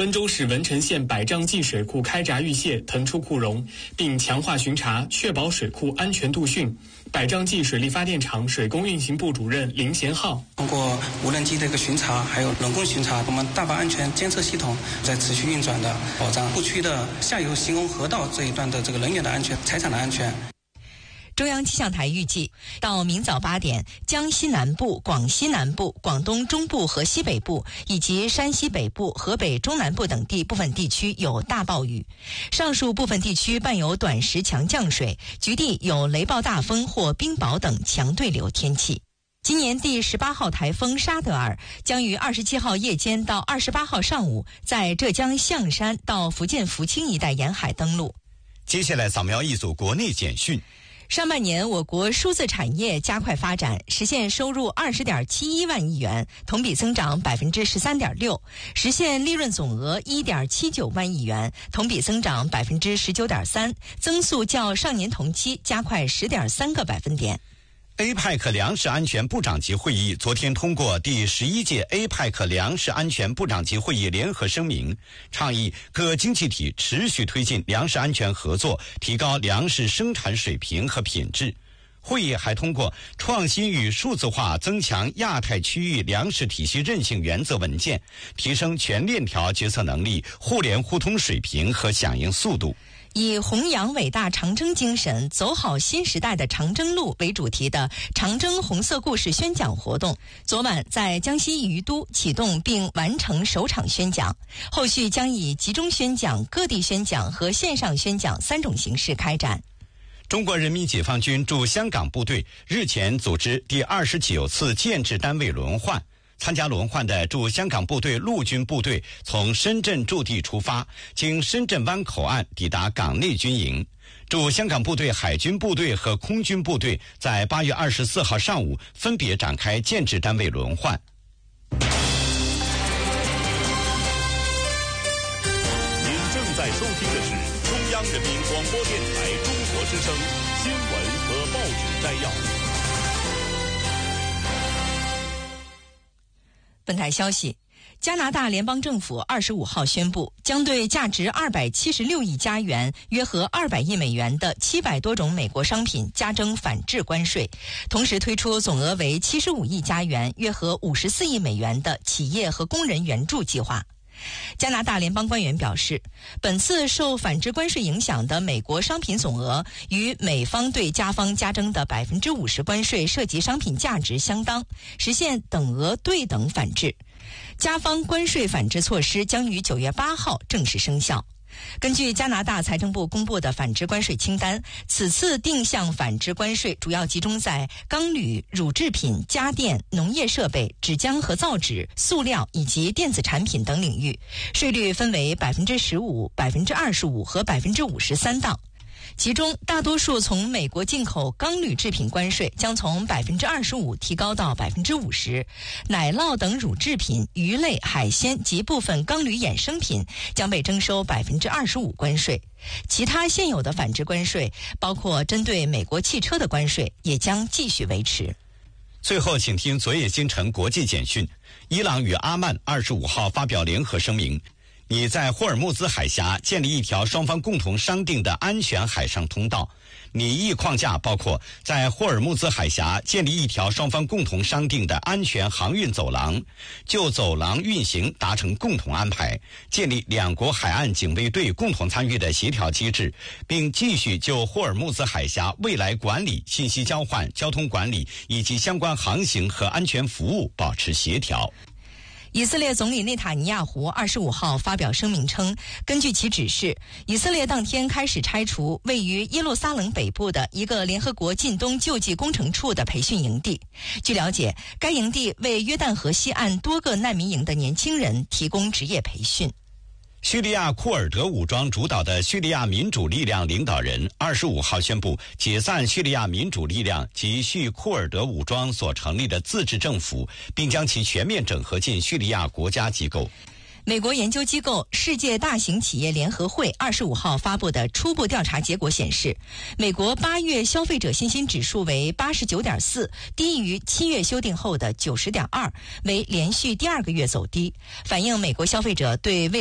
温州市文成县百丈记水库开闸预泄，腾出库容，并强化巡查，确保水库安全度汛。百丈记水利发电厂水工运行部主任林贤浩： 通过无人机的一个巡查，还有人工巡查，我们大坝安全监测系统在持续运转的，保障库区的下游行洪河道这一段的这个人员的安全、财产的安全。 中央气象台预计，到明早8点，江西南部、广西南部、广东中部和西北部以及山西北部、河北中南部等地部分地区有大暴雨，上述部分地区伴有短时强降水，局地有雷暴大风或冰雹等强对流天气。今年第18号台风沙德尔将于27号夜间到28号上午在浙江象山到福建福清一带沿海登陆。 接下来扫描一组国内简讯。 上半年，我国数字产业加快发展，实现收入20.71万亿元，同比增长13.6%，实现利润总额1.79万亿元，同比增长19.3%，增速较上年同期加快10.3个百分点。 APEC 粮食安全部长级会议昨天通过第11届 APEC 粮食安全部长级会议联合声明，倡议各经济体持续推进粮食安全合作，提高粮食生产水平和品质。会议还通过创新与数字化增强亚太区域粮食体系韧性原则文件，提升全链条决策能力、互联互通水平和响应速度。 以弘扬伟大长征精神，走好新时代的长征路为主题的长征红色故事宣讲活动，昨晚在江西宜都启动并完成首场宣讲，后续将以集中宣讲、各地宣讲和线上宣讲3种形式开展。 中国人民解放军驻香港部队日前组织第29次建制单位轮换。参加轮换的驻香港部队陆军部队从深圳驻地出发，经深圳湾口岸抵达港内军营。驻香港部队海军部队和空军部队在8月24号上午分别展开建制单位轮换。 您正在收听的是中央人民广播电台中国之声新闻和报纸摘要。 本台消息，加拿大联邦政府25号宣布，将对价值276亿加元（约合200亿美元）的700多种美国商品加征反制关税，同时推出总额为75亿加元（约合54亿美元）的企业和工人援助计划。加拿大联邦官员表示，本次受反制关税影响的美国商品总额与美方对加方加征的50%关税涉及商品价值相当，实现等额对等反制。加方关税反制措施将于9月8号正式生效。根据加拿大财政部公布的反制关税清单，此次定向反制关税主要集中在钢铝、乳制品、家电、农业设备、纸浆和造纸、塑料以及电子产品等领域，税率分为15%、25%和53%档。其中，大多数从美国进口钢铝制品关税将从25%提高到50%，奶酪等乳制品、鱼类、海鲜及部分钢铝衍生品将被征收25%关税。其他现有的反制关税，包括针对美国汽车的关税，也将继续维持。 最后，请听昨夜星辰国际简讯：伊朗与阿曼25号发表联合声明。拟在霍尔木兹海峡建立一条双方共同商定的安全海上通道。拟议框架包括在霍尔木兹海峡建立一条双方共同商定的安全航运走廊，就走廊运行达成共同安排，建立两国海岸警卫队共同参与的协调机制，并继续就霍尔木兹海峡未来管理、信息交换、交通管理以及相关航行和安全服务保持协调。 以色列总理内塔尼亚胡25号发表声明称，根据其指示，以色列当天开始拆除位于耶路撒冷北部的一个联合国近东救济工程处的培训营地。据了解，该营地为约旦河西岸多个难民营的年轻人提供职业培训。 叙利亚库尔德武装主导的叙利亚民主力量领导人25号宣布解散叙利亚民主力量及叙库尔德武装所成立的自治政府，并将其全面整合进叙利亚国家机构。 美国研究机构世界大型企业联合会25号发布的初步调查结果显示，美国8月消费者信心指数为89.4，低于7月修订后的90.2，为连续第2个月走低，反映美国消费者对未